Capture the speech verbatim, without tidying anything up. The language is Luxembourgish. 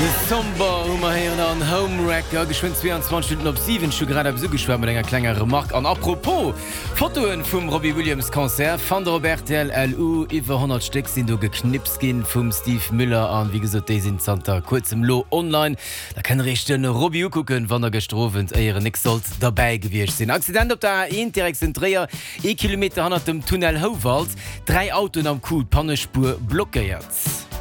Somber hummer heieren an Homerecker geschwind zweiundzwanzig Stunden op sieben schon gerade ab so geschwärmt mit enger kleiner Remark an apropos Fotoen vum Robbie Williams Konzert van der Robert L L U iwwer hundert Stück sind du geknipst gin vum Steve Müller an wie gesagt die sind Santa kurzem Lo online da kann richten Robbie gucken wann der gestroen eieren ni soll dabei gewircht sind Accident op der indirekt sind Dreher e Kilometer an dem Tunnel Howald drei Autos am Cool Pannespur blockiert.